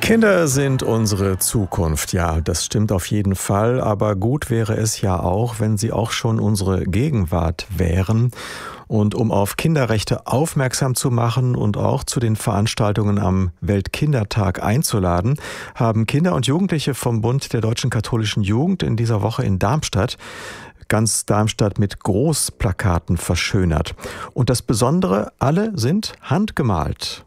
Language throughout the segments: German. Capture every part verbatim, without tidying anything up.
Kinder sind unsere Zukunft, ja, das stimmt auf jeden Fall, aber gut wäre es ja auch, wenn sie auch schon unsere Gegenwart wären. Und um auf Kinderrechte aufmerksam zu machen und auch zu den Veranstaltungen am Weltkindertag einzuladen, haben Kinder und Jugendliche vom Bund der Deutschen Katholischen Jugend in dieser Woche in Darmstadt ganz Darmstadt mit Großplakaten verschönert. Und das Besondere, alle sind handgemalt.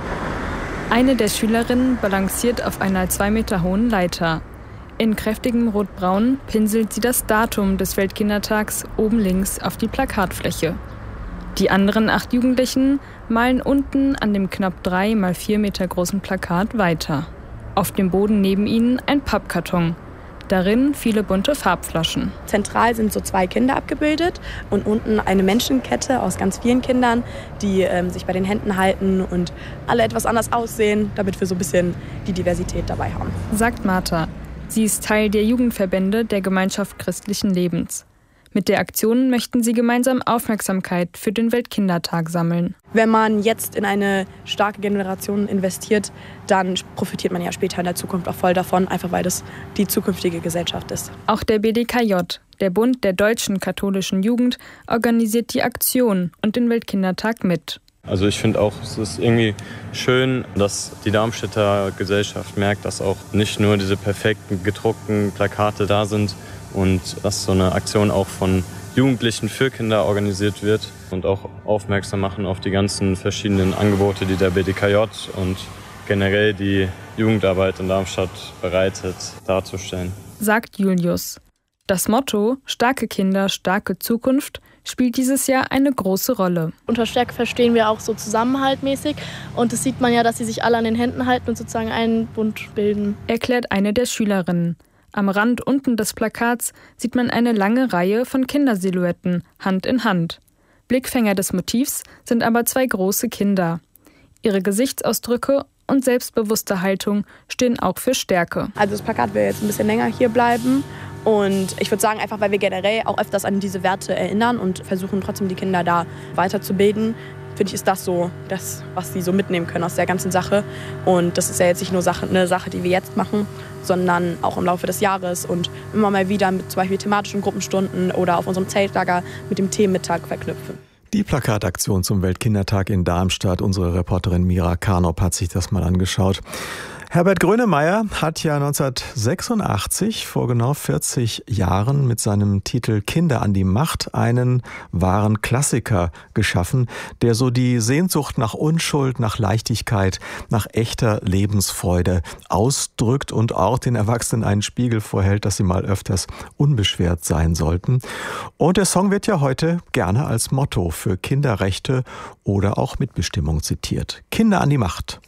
Eine der Schülerinnen balanciert auf einer zwei Meter hohen Leiter. In kräftigem Rotbraun pinselt sie das Datum des Weltkindertags oben links auf die Plakatfläche. Die anderen acht Jugendlichen malen unten an dem knapp drei mal vier Meter großen Plakat weiter. Auf dem Boden neben ihnen ein Pappkarton. Darin viele bunte Farbflaschen. Zentral sind so zwei Kinder abgebildet und unten eine Menschenkette aus ganz vielen Kindern, die ähm, sich bei den Händen halten und alle etwas anders aussehen, damit wir so ein bisschen die Diversität dabei haben. Sagt Martha. Sie ist Teil der Jugendverbände der Gemeinschaft christlichen Lebens. Mit der Aktion möchten sie gemeinsam Aufmerksamkeit für den Weltkindertag sammeln. Wenn man jetzt in eine starke Generation investiert, dann profitiert man ja später in der Zukunft auch voll davon, einfach weil das die zukünftige Gesellschaft ist. Auch der B D K J, der Bund der Deutschen Katholischen Jugend, organisiert die Aktion und den Weltkindertag mit. Also ich finde auch, es ist irgendwie schön, dass die Darmstädter Gesellschaft merkt, dass auch nicht nur diese perfekten gedruckten Plakate da sind, und dass so eine Aktion auch von Jugendlichen für Kinder organisiert wird und auch aufmerksam machen auf die ganzen verschiedenen Angebote, die der B D K J und generell die Jugendarbeit in Darmstadt bereitet, darzustellen. Sagt Julius. Das Motto »Starke Kinder, starke Zukunft« spielt dieses Jahr eine große Rolle. Unter Stärke verstehen wir auch so zusammenhaltmäßig. Und das sieht man ja, dass sie sich alle an den Händen halten und sozusagen einen Bund bilden. Erklärt eine der Schülerinnen. Am Rand unten des Plakats sieht man eine lange Reihe von Kindersilhouetten, Hand in Hand. Blickfänger des Motivs sind aber zwei große Kinder. Ihre Gesichtsausdrücke und selbstbewusste Haltung stehen auch für Stärke. Also das Plakat will jetzt ein bisschen länger hier bleiben. Und ich würde sagen, einfach weil wir generell auch öfters an diese Werte erinnern und versuchen trotzdem die Kinder da weiterzubilden, finde ich, ist das so das, was sie so mitnehmen können aus der ganzen Sache. Und das ist ja jetzt nicht nur Sache, eine Sache, die wir jetzt machen, sondern auch im Laufe des Jahres und immer mal wieder mit zum Beispiel thematischen Gruppenstunden oder auf unserem Zeltlager mit dem Themenmittag verknüpfen. Die Plakataktion zum Weltkindertag in Darmstadt. Unsere Reporterin Mira Karnop hat sich das mal angeschaut. Herbert Grönemeyer hat ja neunzehnhundertsechsundachtzig, vor genau vierzig Jahren, mit seinem Titel Kinder an die Macht einen wahren Klassiker geschaffen, der so die Sehnsucht nach Unschuld, nach Leichtigkeit, nach echter Lebensfreude ausdrückt und auch den Erwachsenen einen Spiegel vorhält, dass sie mal öfters unbeschwert sein sollten. Und der Song wird ja heute gerne als Motto für Kinderrechte oder auch Mitbestimmung zitiert. Kinder an die Macht.